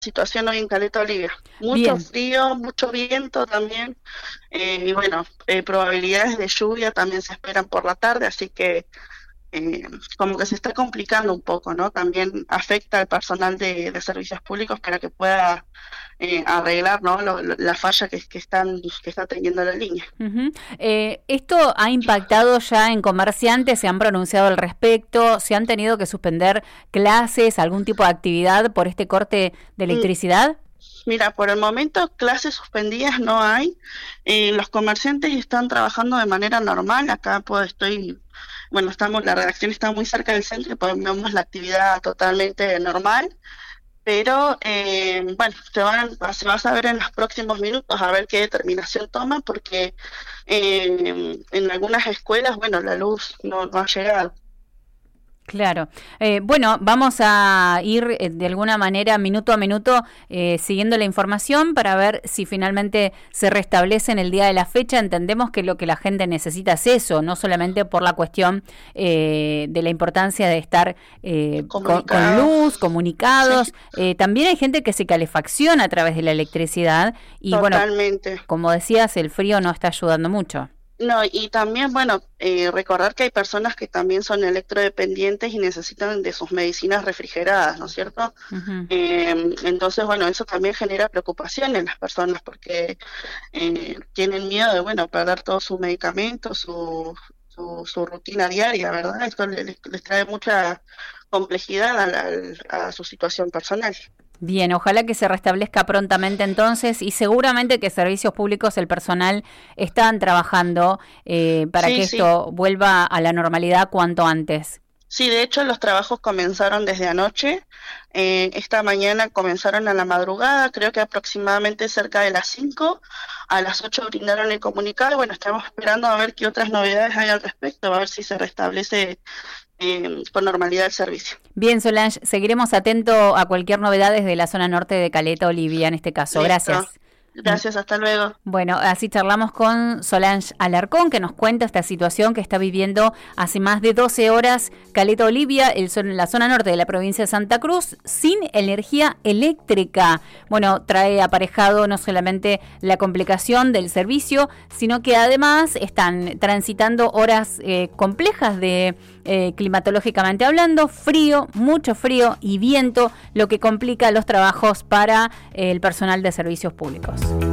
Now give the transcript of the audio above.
situación hoy en Caleta Olivia. Mucho Bien. frío, mucho viento también, y bueno, probabilidades de lluvia también se esperan por la tarde, así que eh, como que se está complicando un poco, ¿no? También afecta al personal de servicios públicos para que pueda arreglar, ¿no? La falla que está teniendo la línea. Ujú. ¿Esto ha impactado ya en comerciantes? ¿Se han pronunciado al respecto? ¿Se han tenido que suspender clases, algún tipo de actividad por este corte de Mm, electricidad? Mira, por el momento clases suspendidas no hay. Los comerciantes están trabajando de manera normal. Acá pues bueno, la redacción está muy cerca del centro y pues vemos la actividad totalmente normal. Pero bueno, se va a saber en los próximos minutos a ver qué determinación toma, porque en algunas escuelas, bueno, la luz no ha llegado. Claro. Bueno, vamos a ir de alguna manera minuto a minuto siguiendo la información para ver si finalmente se restablece en el día de la fecha. Entendemos que lo que la gente necesita es eso, no solamente por la cuestión de la importancia de estar con Comunicado, luz, sí, comunicados. También hay gente que se calefacciona a través de la electricidad y bueno, totalmente. como decías, el frío no está ayudando mucho. No, y también, bueno, recordar que hay personas que también son electrodependientes y necesitan de sus medicinas refrigeradas, ¿no es cierto? Ujú. Entonces, bueno, eso también genera preocupación en las personas porque tienen miedo de, bueno, perder todos sus medicamentos, su rutina diaria, ¿verdad? Esto les trae mucha complejidad a su situación personal. Bien, ojalá que se restablezca prontamente entonces y seguramente que servicios públicos, el personal están trabajando para que Sí, sí. esto vuelva a la normalidad cuanto antes. Sí, de hecho los trabajos comenzaron desde anoche. Esta mañana comenzaron a la madrugada, creo que aproximadamente cerca de las 5. A las 8 brindaron el comunicado. Bueno, estamos esperando a ver qué otras novedades hay al respecto, a ver si se restablece con normalidad el servicio. Bien, Solange, seguiremos atento a cualquier novedad desde la zona norte de Caleta Olivia en este caso. Listo. Gracias. Gracias, hasta luego. Bueno, así charlamos con Solange Alarcón, que nos cuenta esta situación que está viviendo hace más de 12 horas Caleta Olivia, la zona norte de la provincia de Santa Cruz, sin energía eléctrica. Bueno, trae aparejado no solamente la complicación del servicio, sino que además están transitando horas complejas de climatológicamente hablando, frío, mucho frío y viento, lo que complica los trabajos para el personal de servicios públicos.